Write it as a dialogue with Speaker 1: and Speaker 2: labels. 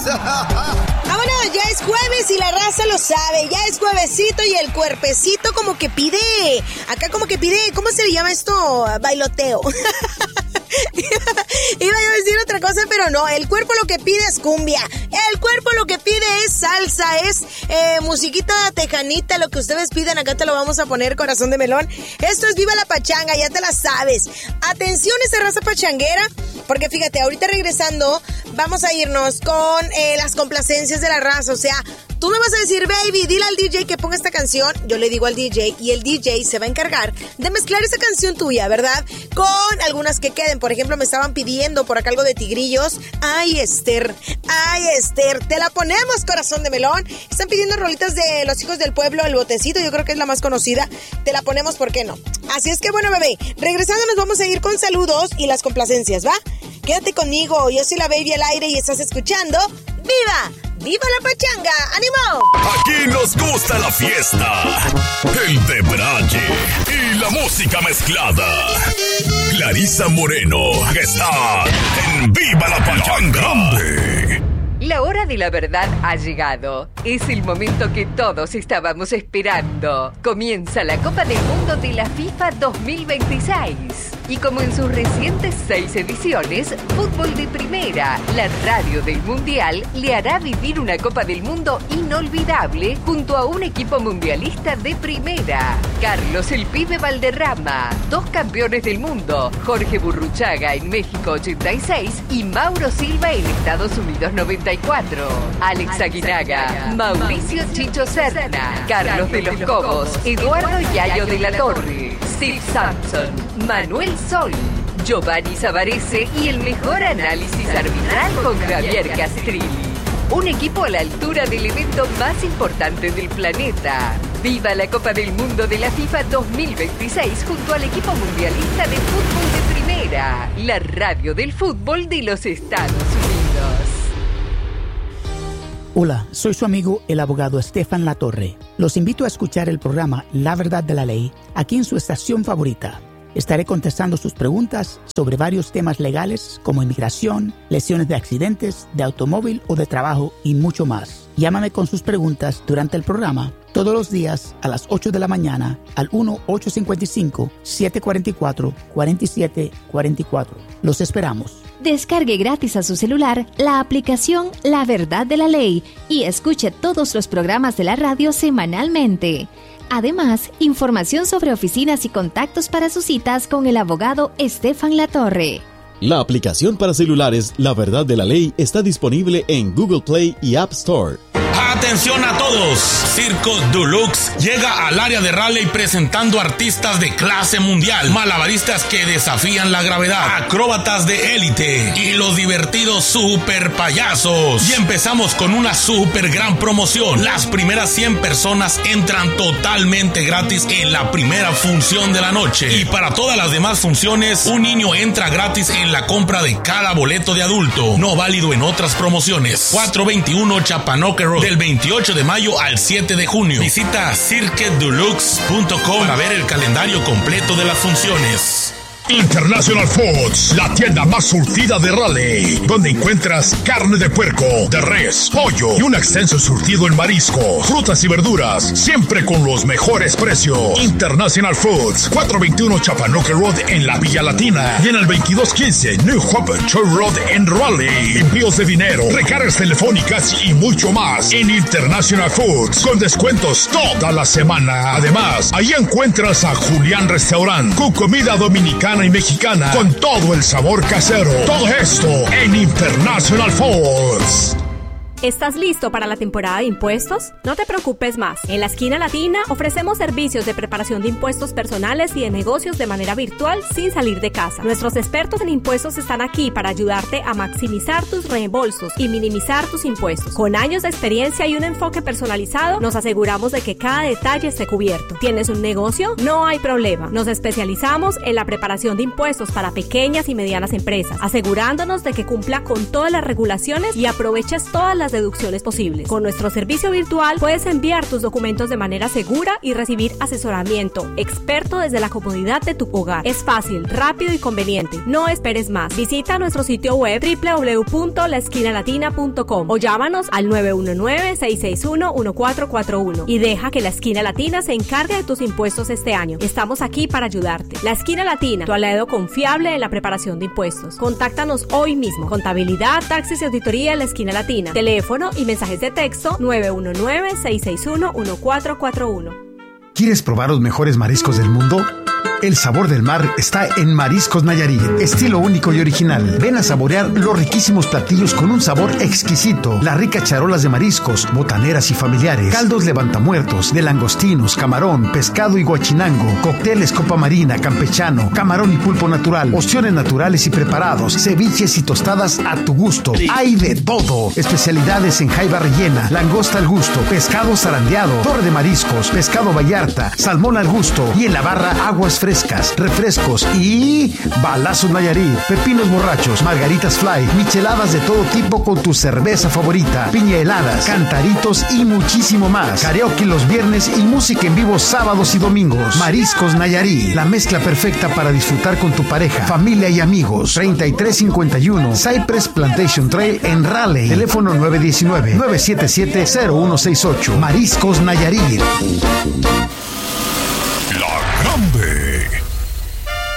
Speaker 1: Vámonos, ya es jueves y la raza lo sabe. Ya es juevesito y el cuerpecito como que pide. Acá como que pide, ¿cómo se le llama esto? Bailoteo. Iba a decir otra cosa, pero no. El cuerpo lo que pide es cumbia. El cuerpo lo que pide es salsa, es musiquita tejanita. Lo que ustedes piden, acá te lo vamos a poner, corazón de melón. Esto es Viva la Pachanga, ya te la sabes. Atención esa raza pachanguera, porque fíjate, ahorita regresando vamos a irnos con las complacencias de la raza. O sea, tú me vas a decir, baby, dile al DJ que ponga esta canción. Yo le digo al DJ y el DJ se va a encargar de mezclar esa canción tuya, ¿verdad? Con algunas que queden. Por ejemplo, me estaban pidiendo por acá algo de Tigrillos. Ay, Esther, te la ponemos, corazón de melón. Están pidiendo rolitas de Los Hijos del Pueblo, El Botecito, yo creo que es la más conocida. Te la ponemos, ¿por qué no? Así es que bueno, bebé, regresando nos vamos a ir con saludos y las complacencias, ¿va? Quédate conmigo, yo soy la baby al aire y estás escuchando ¡Viva! ¡Viva la Pachanga! ¡Ánimo!
Speaker 2: Aquí nos gusta la fiesta, el debraye y la música mezclada. Clarisa Moreno está en Viva la Pachanga.
Speaker 3: La hora de la verdad ha llegado. Es el momento que todos estábamos esperando. Comienza la Copa del Mundo de la FIFA 2026. Y como en sus recientes 6 ediciones, Fútbol de Primera, la radio del Mundial, le hará vivir una Copa del Mundo inolvidable junto a un equipo mundialista de primera. Carlos el Pibe Valderrama, 2 campeones del mundo, Jorge Burruchaga en México 86 y Mauro Silva en Estados Unidos 94. Alex Aguinaga, Mauricio Chicho Serna, Carlos de los Cobos, Eduardo Yayo de la Torre, Steve Sampson, Manuel Sol, Giovanni Savarese y el mejor análisis arbitral con Javier Castrilli. Un equipo a la altura del evento más importante del planeta. ¡Viva la Copa del Mundo de la FIFA 2026 junto al equipo mundialista de fútbol de primera! La radio del fútbol de los Estados Unidos.
Speaker 4: Hola, soy su amigo el abogado Estefan Latorre. Los invito a escuchar el programa La Verdad de la Ley aquí en su estación favorita. Estaré contestando sus preguntas sobre varios temas legales como inmigración, lesiones de accidentes, de automóvil o de trabajo y mucho más. Llámame con sus preguntas durante el programa todos los días a las 8 de la mañana al 1-855-744-4744. Los esperamos.
Speaker 5: Descargue gratis a su celular la aplicación La Verdad de la Ley y escuche todos los programas de la radio semanalmente. Además, información sobre oficinas y contactos para sus citas con el abogado Estefan Latorre.
Speaker 6: La aplicación para celulares La Verdad de la Ley está disponible en Google Play y App Store.
Speaker 7: ¡Atención a todos! Circo Deluxe llega al área de Raleigh presentando artistas de clase mundial, malabaristas que desafían la gravedad, acróbatas de élite y los divertidos super payasos. Y empezamos con una super gran promoción. Las primeras 100 personas entran totalmente gratis en la primera función de la noche. Y para todas las demás funciones, un niño entra gratis en la compra de cada boleto de adulto. No válido en otras promociones. 421 Chapanoque Road, del 28 de mayo al 7 de junio. Visita cirquedeluxe.com para ver el calendario completo de las funciones.
Speaker 2: International Foods, la tienda más surtida de Raleigh, donde encuentras carne de puerco, de res, pollo y un extenso surtido en marisco, frutas y verduras, siempre con los mejores precios. International Foods, 421 Chapanoque Road en la Villa Latina y en el 2215 New Hope Church Road en Raleigh. Envíos de dinero, recargas telefónicas y mucho más en International Foods, con descuentos toda la semana. Además, ahí encuentras a Julián Restaurant, con comida dominicana y mexicana con todo el sabor casero. Todo esto en International Foods.
Speaker 8: ¿Estás listo para la temporada de impuestos? No te preocupes más. En la Esquina Latina ofrecemos servicios de preparación de impuestos personales y de negocios de manera virtual sin salir de casa. Nuestros expertos en impuestos están aquí para ayudarte a maximizar tus reembolsos y minimizar tus impuestos. Con años de experiencia y un enfoque personalizado, nos aseguramos de que cada detalle esté cubierto. ¿Tienes un negocio? No hay problema. Nos especializamos en la preparación de impuestos para pequeñas y medianas empresas, asegurándonos de que cumpla con todas las regulaciones y aproveches todas las deducciones posibles. Con nuestro servicio virtual puedes enviar tus documentos de manera segura y recibir asesoramiento experto desde la comodidad de tu hogar. Es fácil, rápido y conveniente. No esperes más. Visita nuestro sitio web www.laesquinalatina.com o llámanos al 919-661-1441 y deja que La Esquina Latina se encargue de tus impuestos este año. Estamos aquí para ayudarte. La Esquina Latina, tu aliado confiable en la preparación de impuestos. Contáctanos hoy mismo. Contabilidad, taxes y auditoría en La Esquina Latina. Teléfono y mensajes de texto 919-661-1441.
Speaker 9: ¿Quieres probar los mejores mariscos del mundo? El sabor del mar está en Mariscos Nayarit, estilo único y original. Ven a saborear los riquísimos platillos con un sabor exquisito. Las ricas charolas de mariscos, botaneras y familiares, caldos levantamuertos, de langostinos, camarón, pescado y guachinango, cócteles copa marina, campechano, camarón y pulpo natural, opciones naturales y preparados, ceviches y tostadas a tu gusto. Hay de todo. Especialidades en jaiba rellena, langosta al gusto, pescado zarandeado, torre de mariscos, pescado vallarta, salmón al gusto y en la barra aguas frescas, refrescos y balazos Nayarit, pepinos borrachos, margaritas fly, micheladas de todo tipo con tu cerveza favorita, piña heladas, cantaritos y muchísimo más. Karaoke los viernes y música en vivo sábados y domingos. Mariscos Nayarit, la mezcla perfecta para disfrutar con tu pareja, familia y amigos. 3351 Cypress Plantation Trail en Raleigh. Teléfono 919-977-0168. Mariscos Nayarit.
Speaker 2: La Grande.